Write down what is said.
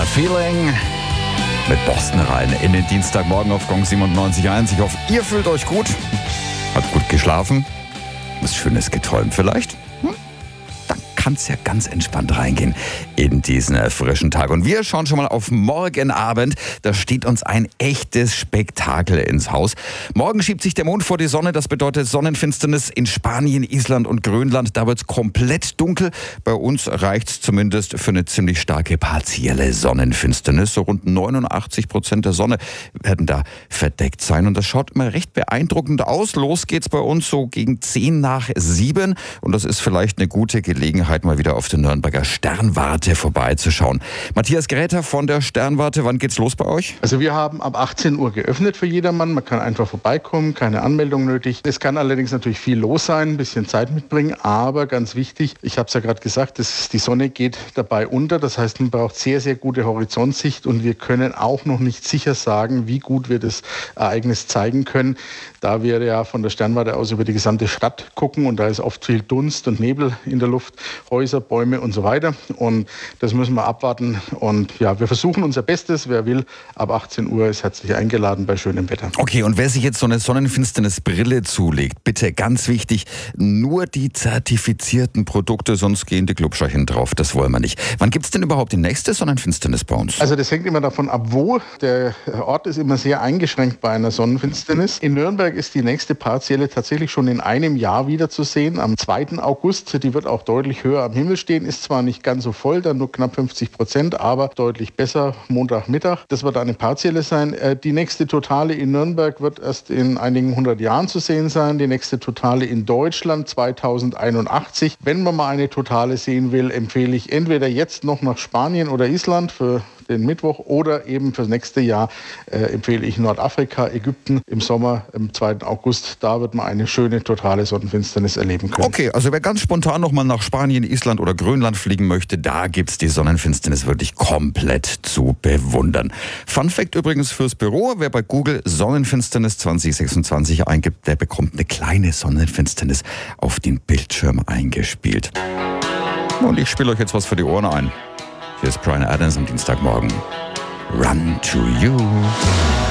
Feeling mit Boston rein in den Dienstagmorgen auf Gong 97.1. Ich hoffe, ihr fühlt euch gut, habt gut geschlafen, was Schönes geträumt vielleicht. Dann kann es ja ganz entspannt reingehen in diesen frischen Tag. Und wir schauen schon mal auf morgen Abend. Da steht uns ein echtes Spektakel ins Haus. Morgen schiebt sich der Mond vor die Sonne. Das bedeutet Sonnenfinsternis in Spanien, Island und Grönland. Da wird es komplett dunkel. Bei uns reicht es zumindest für eine ziemlich starke partielle Sonnenfinsternis. So rund 89% der Sonne werden da verdeckt sein. Und das schaut immer recht beeindruckend aus. Los geht's bei uns so gegen 6:10. Und das ist vielleicht eine gute Gelegenheit, mal wieder auf der Nürnberger Sternwarte vorbeizuschauen. Matthias Gräter von der Sternwarte, wann geht's los bei euch? Also wir haben ab 18 Uhr geöffnet für jedermann. Man kann einfach vorbeikommen, keine Anmeldung nötig. Es kann allerdings natürlich viel los sein, ein bisschen Zeit mitbringen. Aber ganz wichtig, ich habe es ja gerade gesagt, die Sonne geht dabei unter. Das heißt, man braucht sehr, sehr gute Horizontsicht. Und wir können auch noch nicht sicher sagen, wie gut wir das Ereignis zeigen können, da wir ja von der Sternwarte aus über die gesamte Stadt gucken. Und da ist oft viel Dunst und Nebel in der Luft, Häuser, Bäume und so weiter. Und das müssen wir abwarten. Und ja, wir versuchen unser Bestes. Wer will, ab 18 Uhr ist herzlich eingeladen bei schönem Wetter. Okay, und wer sich jetzt so eine Sonnenfinsternisbrille zulegt, bitte ganz wichtig, nur die zertifizierten Produkte, sonst gehen die Glubscherchen drauf. Das wollen wir nicht. Wann gibt es denn überhaupt die nächste Sonnenfinsternis bei uns? Also das hängt immer davon ab, wo. Der Ort ist immer sehr eingeschränkt bei einer Sonnenfinsternis. In Nürnberg ist die nächste partielle tatsächlich schon in einem Jahr wieder zu sehen, am 2. August. Die wird auch deutlich höher am Himmel stehen, ist zwar nicht ganz so voll, dann nur knapp 50%, aber deutlich besser Montagmittag. Das wird eine partielle sein. Die nächste Totale in Nürnberg wird erst in einigen 100 Jahren zu sehen sein. Die nächste Totale in Deutschland 2081. Wenn man mal eine Totale sehen will, empfehle ich entweder jetzt noch nach Spanien oder Island für den Mittwoch oder eben fürs nächste Jahr empfehle ich Nordafrika, Ägypten im Sommer, am 2. August. Da wird man eine schöne totale Sonnenfinsternis erleben können. Okay, also wer ganz spontan nochmal nach Spanien, Island oder Grönland fliegen möchte, da gibt's die Sonnenfinsternis wirklich komplett zu bewundern. Fun Fact übrigens fürs Büro, wer bei Google Sonnenfinsternis 2026 eingibt, der bekommt eine kleine Sonnenfinsternis auf den Bildschirm eingespielt. Und ich spiele euch jetzt was für die Ohren ein. Hier ist Bryan Adams am Dienstagmorgen. Run to You.